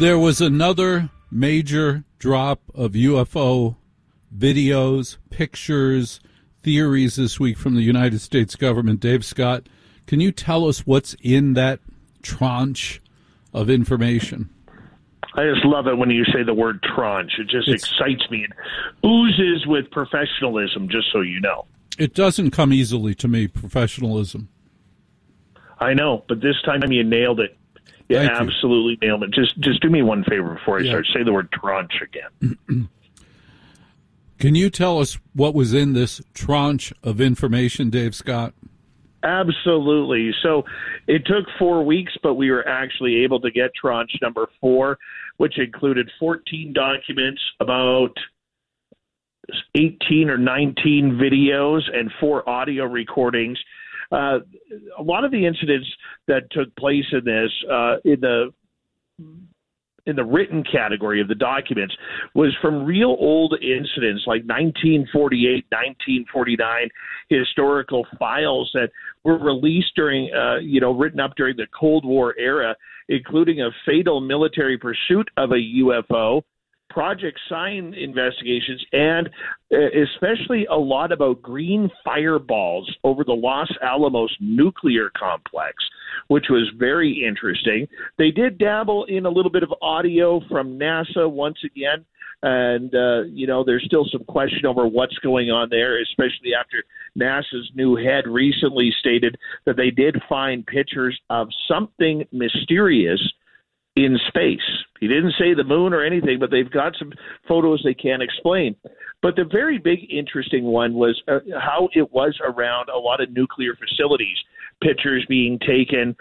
There was another major drop of UFO videos, pictures, theories this week from the United States government. Dave Scott, can you tell us what's in that tranche of information? I just love it when you say the word tranche. It just excites me. It oozes with professionalism, just so you know. It doesn't come easily to me, professionalism. I know, but this time you nailed it. You absolutely nailed it. Just do me one favor before I start. Say the word tranche again. Can you tell us what was in this tranche of information, Dave Scott? Absolutely. So it took 4 weeks, but we were actually able to get tranche number 4, which included 14 documents, about 18 or 19 videos, and 4 audio recordings. A lot of the incidents that took place in this, in the written category of the documents, was from real old incidents like 1948, 1949 historical files that were released during, written up during the Cold War era, including a fatal military pursuit of a UFO, Project Sign investigations, and especially a lot about green fireballs over the Los Alamos nuclear complex, which was very interesting. They did dabble in a little bit of audio from NASA once again, and, there's still some question over what's going on there, especially after NASA's new head recently stated that they did find pictures of something mysterious in space. He didn't say the moon or anything, but they've got some photos they can't explain. But the very big interesting one was how it was around a lot of nuclear facilities, pictures being taken,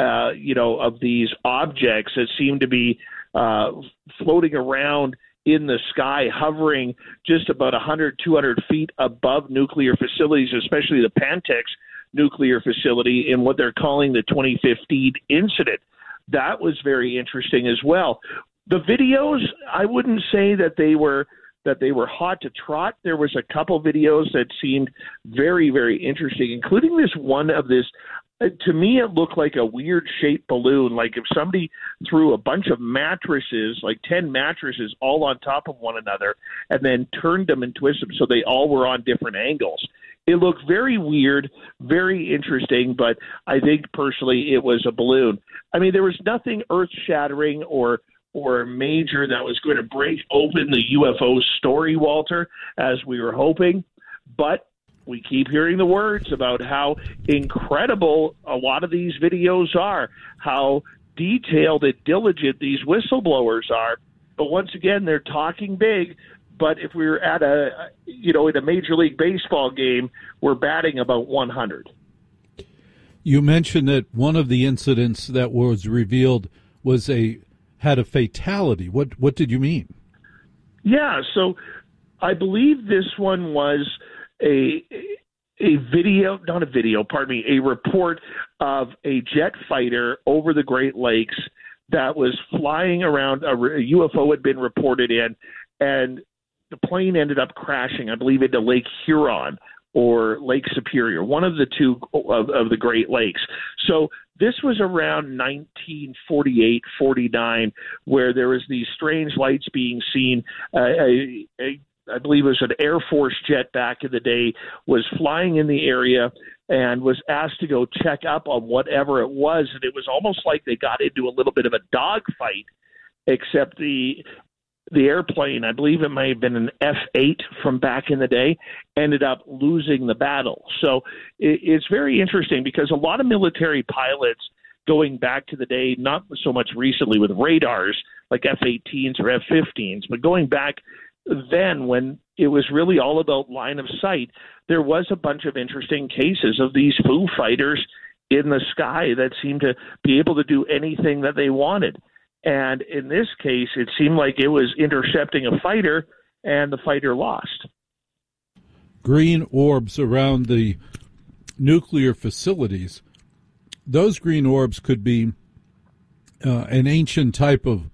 of these objects that seem to be floating around in the sky, hovering just about 100, 200 feet above nuclear facilities, especially the Pantex nuclear facility in what they're calling the 2015 incident. That was very interesting as well. The videos, I wouldn't say that they were hot to trot. There was a couple videos that seemed very, very interesting, including this one of this. To me, it looked like a weird-shaped balloon, like if somebody threw a bunch of mattresses, like 10 mattresses, all on top of one another, and then turned them and twisted them so they all were on different angles. It looked very weird, very interesting, but I think personally it was a balloon. I mean, there was nothing earth-shattering or major that was going to break open the UFO story, Walter, as we were hoping, but we keep hearing the words about how incredible a lot of these videos are, how detailed and diligent these whistleblowers are. But once again, they're talking big. But if we were at in a Major League Baseball game, we're batting about 100. You mentioned that one of the incidents that was revealed had a fatality. What did you mean? Yeah, so I believe this one was a report of a jet fighter over the Great Lakes that was flying around. A UFO had been reported in, and the plane ended up crashing, I believe, into Lake Huron or Lake Superior, one of the two of the Great Lakes. So this was around 1948, 49, where there was these strange lights being seen. I believe it was an Air Force jet back in the day, was flying in the area and was asked to go check up on whatever it was. And it was almost like they got into a little bit of a dogfight, except the airplane, I believe it may have been an F-8 from back in the day, ended up losing the battle. So it's very interesting because a lot of military pilots going back to the day, not so much recently with radars like F-18s or F-15s, but going back then when it was really all about line of sight, there was a bunch of interesting cases of these Foo Fighters in the sky that seemed to be able to do anything that they wanted. And in this case, it seemed like it was intercepting a fighter, and the fighter lost. Green orbs around the nuclear facilities, those green orbs could be an ancient type of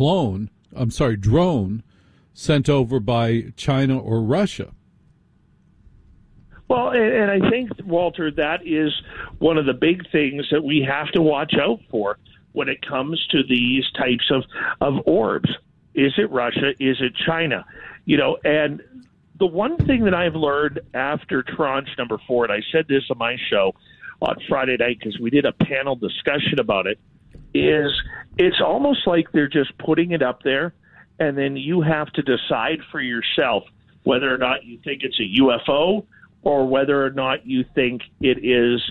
drone sent over by China or Russia. Well, and I think, Walter, that is one of the big things that we have to watch out for. when it comes to these types of orbs. Is it Russia? Is it China? And the one thing that I've learned after tranche number 4, and I said this on my show on Friday night because we did a panel discussion about it, is it's almost like they're just putting it up there, and then you have to decide for yourself whether or not you think it's a UFO or whether or not you think it is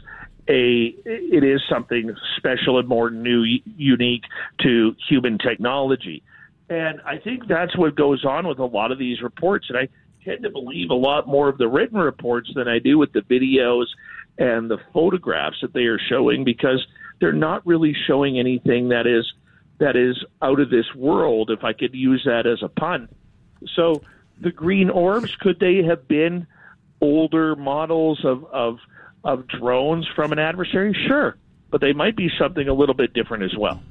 something special and more new, unique to human technology. And I think that's what goes on with a lot of these reports. And I tend to believe a lot more of the written reports than I do with the videos and the photographs that they are showing, because they're not really showing anything that is out of this world, if I could use that as a pun. So the green orbs, could they have been older models of drones from an adversary? Sure, but they might be something a little bit different as well.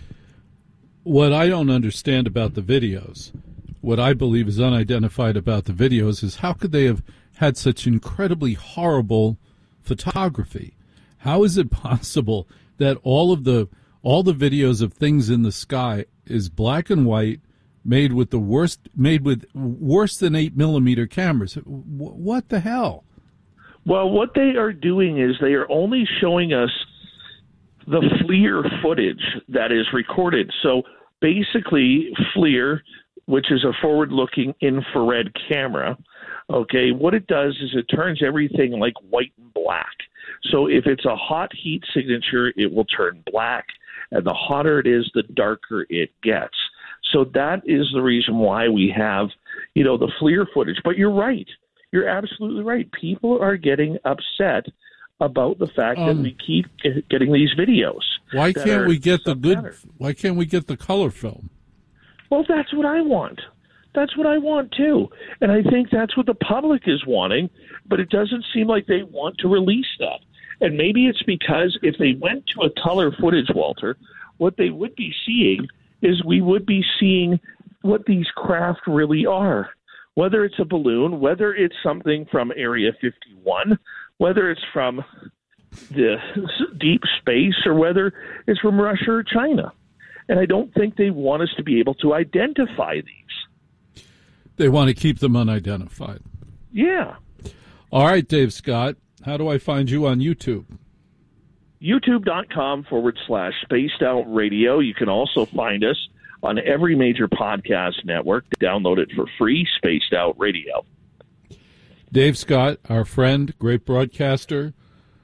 What I don't understand about the videos, what I believe is unidentified about the videos, is how could they have had such incredibly horrible photography? How is it possible that all the videos of things in the sky is black and white, made with worse than 8mm cameras? What the hell? Well, what they are doing is they are only showing us the FLIR footage that is recorded. So basically, FLIR, which is a forward-looking infrared camera, okay, what it does is it turns everything like white and black. So if it's a hot heat signature, it will turn black, and the hotter it is, the darker it gets. So that is the reason why we have, the FLIR footage. But you're right. You're absolutely right. People are getting upset about the fact that we keep getting these videos. Why can't we get Why can't we get the color film? Well, that's what I want. That's what I want too, and I think that's what the public is wanting. But it doesn't seem like they want to release that. And maybe it's because if they went to a color footage, Walter, what they would be seeing is we would be seeing what these craft really are. Whether it's a balloon, whether it's something from Area 51, whether it's from the deep space, or whether it's from Russia or China. And I don't think they want us to be able to identify these. They want to keep them unidentified. Yeah. All right, Dave Scott, how do I find you on YouTube? YouTube.com/Spaced Out Radio. You can also find us on every major podcast network. Download it for free, Spaced Out Radio. Dave Scott, our friend, great broadcaster,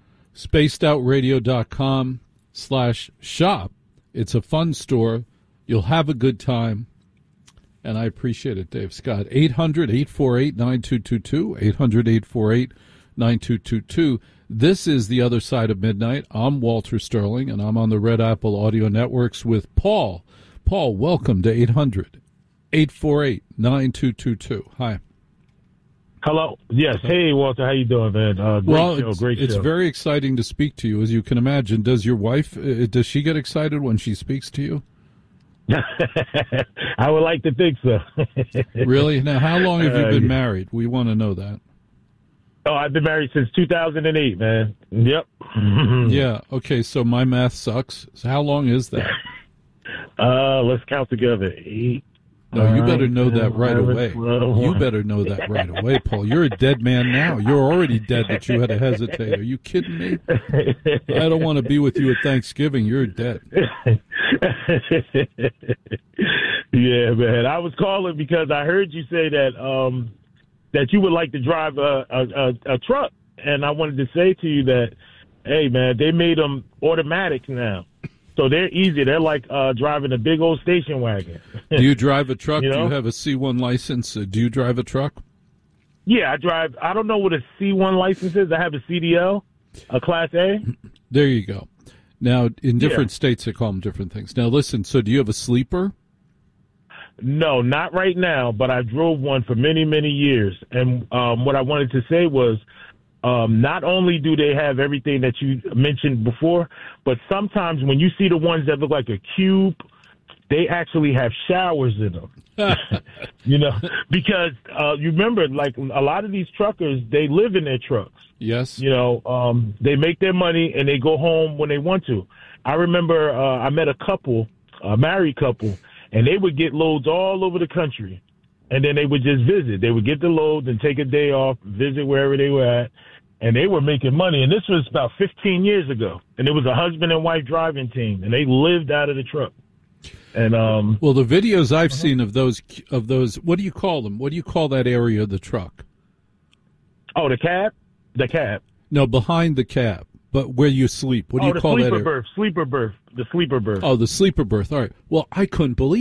spacedoutradio.com/shop. It's a fun store. You'll have a good time, and I appreciate it, Dave Scott. 800-848-9222, 800-848-9222. This is The Other Side of Midnight. I'm Walter Sterling, and I'm on the Red Apple Audio Networks with Paul. Paul, welcome to 800-848-9222. Hi. Hello. Yes. Hey, Walter. How you doing, man? Great show. It's very exciting to speak to you, as you can imagine. Does your wife, does she get excited when she speaks to you? I would like to think so. Really? Now, how long have you been married? We want to know that. Oh, I've been married since 2008, man. Yep. Yeah. Okay. So my math sucks. So how long is that? Let's count together. 8. No, you better know that right away. You better know that right away, Paul. You're a dead man now. You're already dead that you had to hesitate. Are you kidding me? I don't want to be with you at Thanksgiving. You're dead. Yeah, man. I was calling because I heard you say that that you would like to drive a truck, and I wanted to say to you that, hey, man, they made them automatic now. So they're easy. They're like driving a big old station wagon. Do you drive a truck? You know? Do you have a C1 license? Do you drive a truck? Yeah, I drive. I don't know what a C1 license is. I have a CDL, a Class A. There you go. Now, in different states, they call them different things. Now, listen, so do you have a sleeper? No, not right now, but I drove one for many, many years. And what I wanted to say was, not only do they have everything that you mentioned before, but sometimes when you see the ones that look like a cube, they actually have showers in them. You know, because you remember, like a lot of these truckers, they live in their trucks. Yes. You know, they make their money and they go home when they want to. I remember I met a couple, a married couple, and they would get loads all over the country, and then they would just visit. They would get the loads and take a day off, visit wherever they were at, and they were making money. And this was about 15 years ago, and it was a husband and wife driving team, and they lived out of the truck. And well, the videos I've seen of those, what do you call them? What do you call that area of the truck? Oh, the cab? The cab. No, behind the cab, but where you sleep. What do you call that area? Sleeper berth. The sleeper berth. Oh, the sleeper berth. All right. Well, I couldn't believe